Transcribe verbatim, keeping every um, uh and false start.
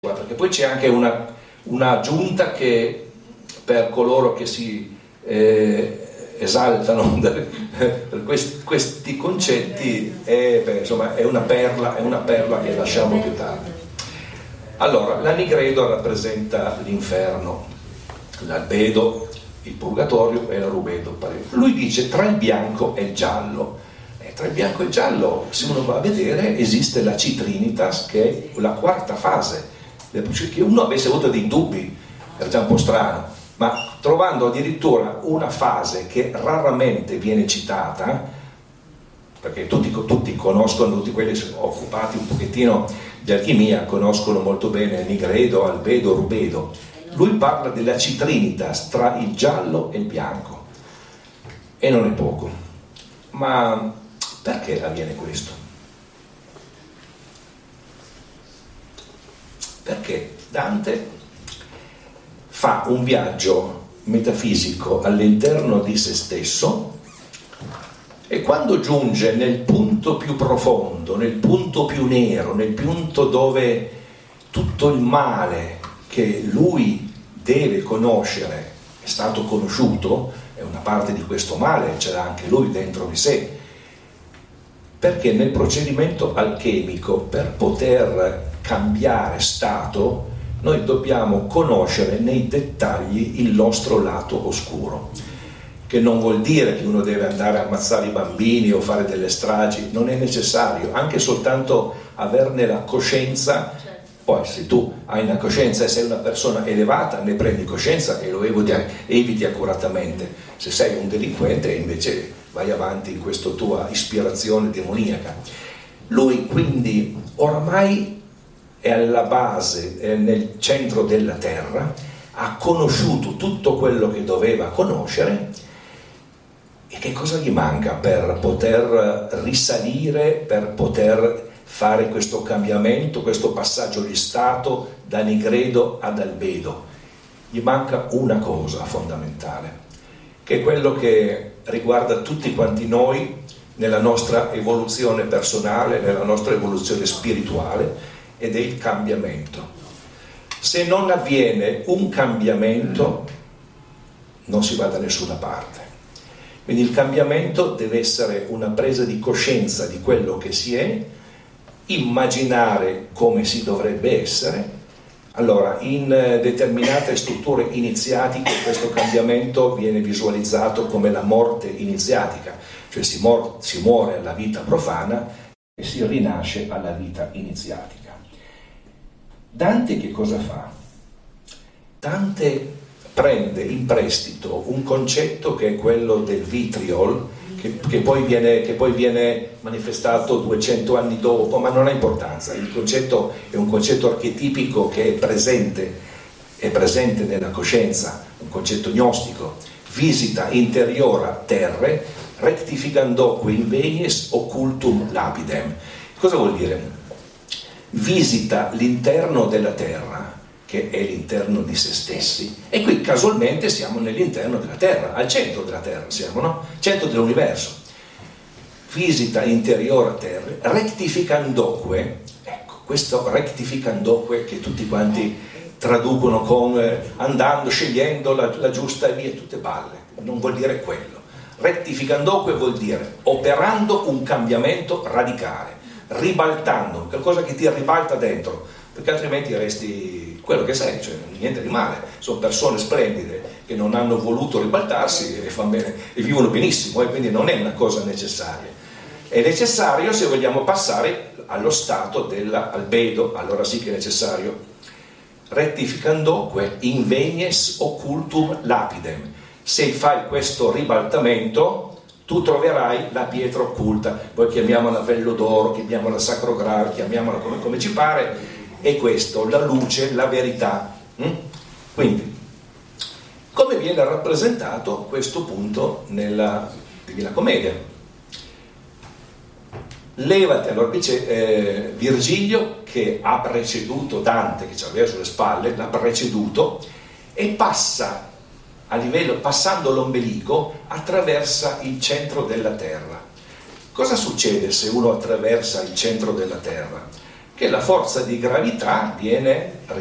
perché poi c'è anche una, una aggiunta che per coloro che si eh, esaltano per questi, questi concetti è, beh, insomma, è una perla, è una perla che lasciamo più tardi. Allora, la Nigredo rappresenta l'inferno, l'albedo, il purgatorio e la rubedo. Lui dice tra il bianco e il giallo. E tra il bianco e il giallo, se uno va a vedere, esiste la Citrinitas, che è la quarta fase. Che uno avesse avuto dei dubbi, era già un po' strano, ma trovando addirittura una fase che raramente viene citata, perché tutti, tutti conoscono, tutti quelli che sono occupati un pochettino di alchimia conoscono molto bene Nigredo, albedo, rubedo. Lui parla della Citrinitas tra il giallo e il bianco, e non è poco. Ma perché avviene questo? Perché Dante fa un viaggio metafisico all'interno di se stesso e quando giunge nel punto più profondo, nel punto più nero, nel punto dove tutto il male che lui deve conoscere è stato conosciuto, è una parte di questo male, ce l'ha anche lui dentro di sé, perché nel procedimento alchemico, per poter cambiare stato, noi dobbiamo conoscere nei dettagli il nostro lato oscuro, che non vuol dire che uno deve andare a ammazzare i bambini o fare delle stragi, non è necessario, anche soltanto averne la coscienza. Poi se tu hai una coscienza e sei una persona elevata, ne prendi coscienza e lo eviti, eviti accuratamente. Se sei un delinquente invece vai avanti in questa tua ispirazione demoniaca. Lui quindi oramai è alla base, è nel centro della terra, ha conosciuto tutto quello che doveva conoscere. E che cosa gli manca per poter risalire, per poter fare questo cambiamento, questo passaggio di stato da Nigredo ad albedo? Gli manca una cosa fondamentale, che è quello che riguarda tutti quanti noi nella nostra evoluzione personale, nella nostra evoluzione spirituale, ed è il cambiamento. Se non avviene un cambiamento, non si va da nessuna parte. Quindi il cambiamento deve essere una presa di coscienza di quello che si è, immaginare come si dovrebbe essere. Allora, in determinate strutture iniziatiche questo cambiamento viene visualizzato come la morte iniziatica, cioè si, mor- si muore alla vita profana e si rinasce alla vita iniziatica. Dante che cosa fa? Dante prende in prestito un concetto che è quello del vitriol, che, che, poi viene, che poi viene manifestato duecento anni dopo, ma non ha importanza. Il concetto è un concetto archetipico che è presente, è presente nella coscienza, un concetto gnostico. Visita interiora terre, rectificandoque invenies occultum lapidem. Cosa vuol dire? Visita l'interno della terra, che è l'interno di se stessi, e qui casualmente siamo nell'interno della terra, al centro della terra siamo, no? Centro dell'universo. Visita interiore terra, rectificandoque, ecco, questo rectificandoque che tutti quanti traducono con eh, andando, scegliendo la, la giusta via, tutte balle, non vuol dire quello. Rectificandoque vuol dire operando un cambiamento radicale, ribaltando, qualcosa che ti ribalta dentro, perché altrimenti resti quello che sei, cioè niente di male. Sono persone splendide che non hanno voluto ribaltarsi e fanno bene e vivono benissimo, e quindi non è una cosa necessaria. È necessario se vogliamo passare allo stato dell'albedo, allora sì che è necessario. Rectificandoque invenies occultum lapidem. Se fai questo ribaltamento tu troverai la pietra occulta, poi chiamiamola vello d'oro, chiamiamola sacro graal, chiamiamola come, come ci pare, è questo, la luce, la verità. Quindi, come viene rappresentato questo punto nella Divina Commedia? Levati, allora dice eh, Virgilio, che ha preceduto Dante, che ci aveva sulle spalle, l'ha preceduto, e passa a livello, passando l'ombelico, attraversa il centro della terra. Cosa succede se uno attraversa il centro della terra? che la forza di gravità viene